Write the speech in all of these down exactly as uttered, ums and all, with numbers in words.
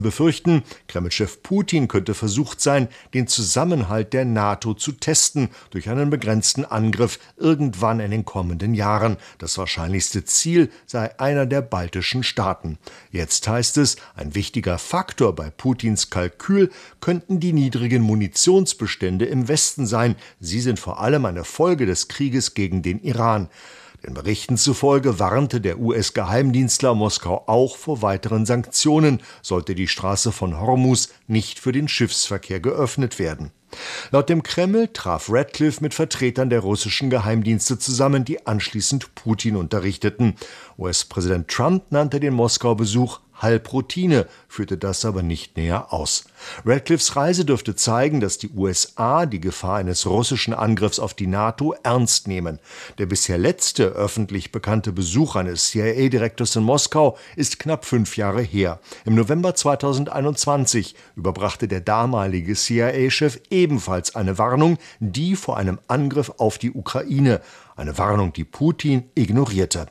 befürchten, Kreml-Chef Putin könnte versucht sein, den Zusammenhalt der NATO zu testen durch einen begrenzten Angriff irgendwann in den kommenden Jahren. Das wahrscheinlichste Ziel sei einer der baltischen Staaten. Jetzt heißt es, ein wichtiger Faktor bei Putins Kalkül könnten die niedrigen Munitionsbestände im Westen sein. Sie sind vor allem eine Folge des Krieges gegen den Iran. Den Berichten zufolge warnte der U S-Geheimdienstler Moskau auch vor weiteren Sanktionen, sollte die Straße von Hormuz nicht für den Schiffsverkehr geöffnet werden. Laut dem Kreml traf Radcliffe mit Vertretern der russischen Geheimdienste zusammen, die anschließend Putin unterrichteten. U S-Präsident Trump nannte den Moskau-Besuch Halbroutine, führte das aber nicht näher aus. Radcliffes Reise dürfte zeigen, dass die U S A die Gefahr eines russischen Angriffs auf die NATO ernst nehmen. Der bisher letzte öffentlich bekannte Besuch eines C I A-Direktors in Moskau ist knapp fünf Jahre her. Im November zweitausendeinundzwanzig überbrachte der damalige C I A-Chef ebenfalls eine Warnung, die vor einem Angriff auf die Ukraine. Eine Warnung, die Putin ignorierte.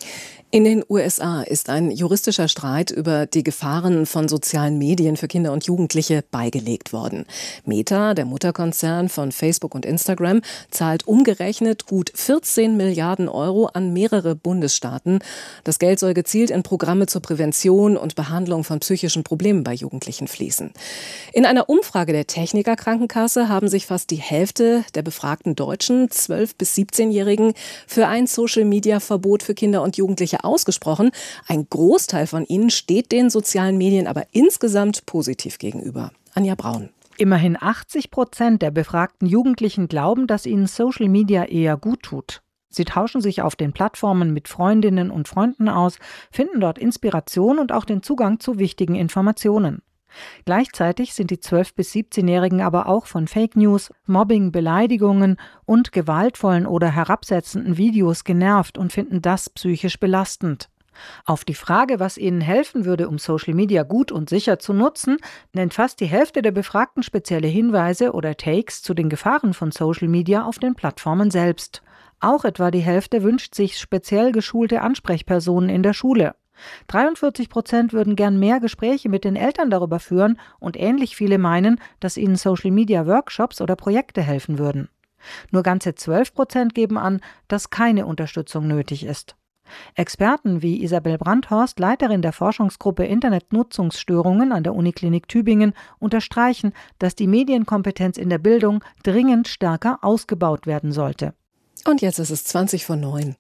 In den U S A ist ein juristischer Streit über die Gefahren von sozialen Medien für Kinder und Jugendliche beigelegt worden. Meta, der Mutterkonzern von Facebook und Instagram, zahlt umgerechnet gut vierzehn Milliarden Euro an mehrere Bundesstaaten. Das Geld soll gezielt in Programme zur Prävention und Behandlung von psychischen Problemen bei Jugendlichen fließen. In einer Umfrage der Techniker Krankenkasse haben sich fast die Hälfte der befragten Deutschen, zwölf- bis siebzehnjährigen, für ein Social-Media-Verbot für Kinder und Jugendliche ausgesprochen. Ein Großteil von ihnen steht den sozialen Medien aber insgesamt positiv gegenüber. Anja Braun. Immerhin achtzig Prozent der befragten Jugendlichen glauben, dass ihnen Social Media eher gut tut. Sie tauschen sich auf den Plattformen mit Freundinnen und Freunden aus, finden dort Inspiration und auch den Zugang zu wichtigen Informationen. Gleichzeitig sind die zwölf- bis siebzehnjährigen aber auch von Fake News, Mobbing, Beleidigungen und gewaltvollen oder herabsetzenden Videos genervt und finden das psychisch belastend. Auf die Frage, was ihnen helfen würde, um Social Media gut und sicher zu nutzen, nennt fast die Hälfte der Befragten spezielle Hinweise oder Takes zu den Gefahren von Social Media auf den Plattformen selbst. Auch etwa die Hälfte wünscht sich speziell geschulte Ansprechpersonen in der Schule. dreiundvierzig Prozent würden gern mehr Gespräche mit den Eltern darüber führen und ähnlich viele meinen, dass ihnen Social-Media-Workshops oder Projekte helfen würden. Nur ganze zwölf Prozent geben an, dass keine Unterstützung nötig ist. Experten wie Isabel Brandhorst, Leiterin der Forschungsgruppe Internetnutzungsstörungen an der Uniklinik Tübingen, unterstreichen, dass die Medienkompetenz in der Bildung dringend stärker ausgebaut werden sollte. Und jetzt ist es zwanzig vor neun.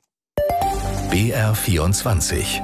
B R vierundzwanzig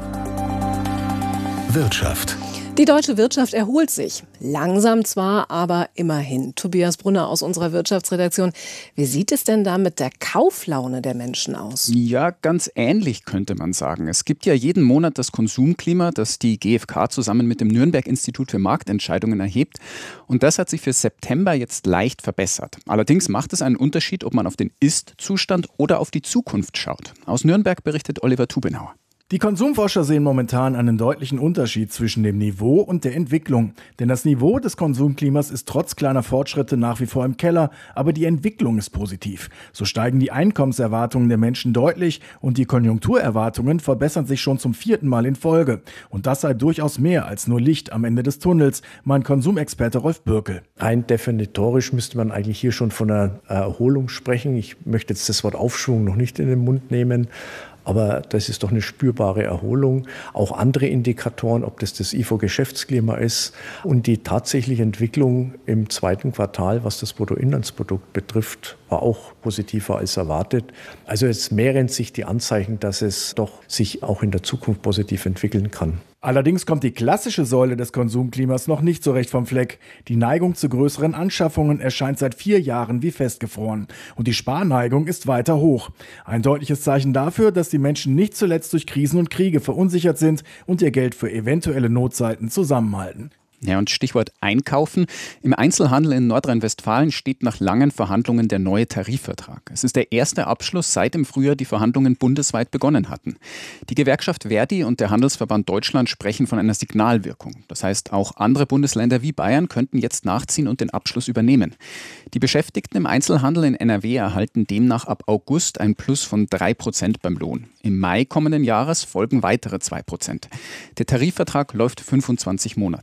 Wirtschaft. Die deutsche Wirtschaft erholt sich. Langsam zwar, aber immerhin. Tobias Brunner aus unserer Wirtschaftsredaktion. Wie sieht es denn da mit der Kauflaune der Menschen aus? Ja, ganz ähnlich könnte man sagen. Es gibt ja jeden Monat das Konsumklima, das die G f K zusammen mit dem Nürnberg-Institut für Marktentscheidungen erhebt. Und das hat sich für September jetzt leicht verbessert. Allerdings macht es einen Unterschied, ob man auf den Ist-Zustand oder auf die Zukunft schaut. Aus Nürnberg berichtet Oliver Tubenauer. Die Konsumforscher sehen momentan einen deutlichen Unterschied zwischen dem Niveau und der Entwicklung. Denn das Niveau des Konsumklimas ist trotz kleiner Fortschritte nach wie vor im Keller, aber die Entwicklung ist positiv. So steigen die Einkommenserwartungen der Menschen deutlich und die Konjunkturerwartungen verbessern sich schon zum vierten Mal in Folge. Und das sei durchaus mehr als nur Licht am Ende des Tunnels, meint Konsumexperte Rolf Bürkel. Rein definitorisch müsste man eigentlich hier schon von einer Erholung sprechen. Ich möchte jetzt das Wort Aufschwung noch nicht in den Mund nehmen. Aber das ist doch eine spürbare Erholung. Auch andere Indikatoren, ob das das I F O-Geschäftsklima ist und die tatsächliche Entwicklung im zweiten Quartal, was das Bruttoinlandsprodukt betrifft, war auch positiver als erwartet. Also es mehren sich die Anzeichen, dass es doch sich auch in der Zukunft positiv entwickeln kann. Allerdings kommt die klassische Säule des Konsumklimas noch nicht so recht vom Fleck. Die Neigung zu größeren Anschaffungen erscheint seit vier Jahren wie festgefroren. Und die Sparneigung ist weiter hoch. Ein deutliches Zeichen dafür, dass die Menschen nicht zuletzt durch Krisen und Kriege verunsichert sind und ihr Geld für eventuelle Notzeiten zusammenhalten. Ja, und Stichwort Einkaufen. Im Einzelhandel in Nordrhein-Westfalen steht nach langen Verhandlungen der neue Tarifvertrag. Es ist der erste Abschluss, seit im Frühjahr die Verhandlungen bundesweit begonnen hatten. Die Gewerkschaft Verdi und der Handelsverband Deutschland sprechen von einer Signalwirkung. Das heißt, auch andere Bundesländer wie Bayern könnten jetzt nachziehen und den Abschluss übernehmen. Die Beschäftigten im Einzelhandel in N R W erhalten demnach ab August ein Plus von drei Prozent beim Lohn. Im Mai kommenden Jahres folgen weitere zwei Prozent. Der Tarifvertrag läuft fünfundzwanzig Monate. Verdi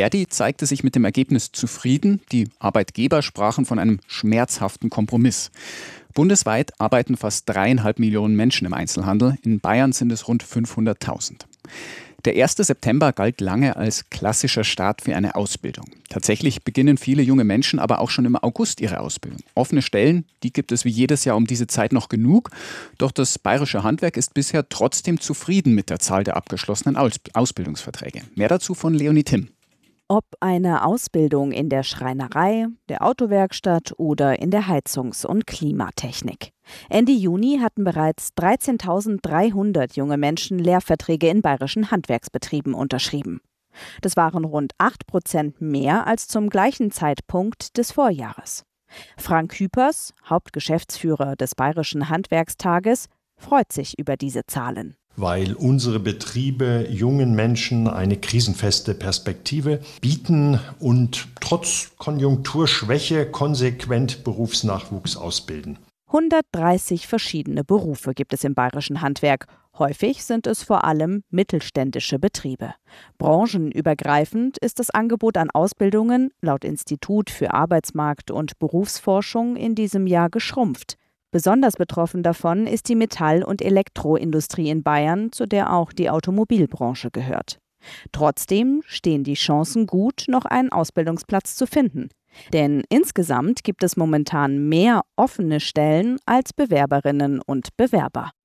Verdi zeigte sich mit dem Ergebnis zufrieden. Die Arbeitgeber sprachen von einem schmerzhaften Kompromiss. Bundesweit arbeiten fast dreieinhalb Millionen Menschen im Einzelhandel. In Bayern sind es rund fünfhunderttausend. Der erste September galt lange als klassischer Start für eine Ausbildung. Tatsächlich beginnen viele junge Menschen aber auch schon im August ihre Ausbildung. Offene Stellen, die gibt es wie jedes Jahr um diese Zeit noch genug. Doch das bayerische Handwerk ist bisher trotzdem zufrieden mit der Zahl der abgeschlossenen Aus- Ausbildungsverträge. Mehr dazu von Leonie Timm. Ob eine Ausbildung in der Schreinerei, der Autowerkstatt oder in der Heizungs- und Klimatechnik. Ende Juni hatten bereits dreizehntausenddreihundert junge Menschen Lehrverträge in bayerischen Handwerksbetrieben unterschrieben. Das waren rund acht Prozent mehr als zum gleichen Zeitpunkt des Vorjahres. Frank Hüpers, Hauptgeschäftsführer des Bayerischen Handwerkstages, freut sich über diese Zahlen. Weil unsere Betriebe jungen Menschen eine krisenfeste Perspektive bieten und trotz Konjunkturschwäche konsequent Berufsnachwuchs ausbilden. hundertdreißig verschiedene Berufe gibt es im bayerischen Handwerk. Häufig sind es vor allem mittelständische Betriebe. Branchenübergreifend ist das Angebot an Ausbildungen laut Institut für Arbeitsmarkt- und Berufsforschung in diesem Jahr geschrumpft. Besonders betroffen davon ist die Metall- und Elektroindustrie in Bayern, zu der auch die Automobilbranche gehört. Trotzdem stehen die Chancen gut, noch einen Ausbildungsplatz zu finden. Denn insgesamt gibt es momentan mehr offene Stellen als Bewerberinnen und Bewerber.